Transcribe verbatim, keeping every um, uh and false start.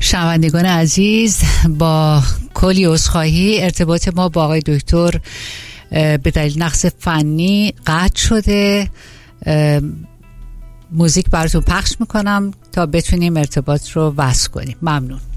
شنوندگان عزیز، با کلی عذرخواهی ارتباط ما با آقای دکتر به دلیل نقص فنی قطع شده. موزیک براتون پخش میکنم تا بتونیم ارتباط رو وصل کنیم. ممنون.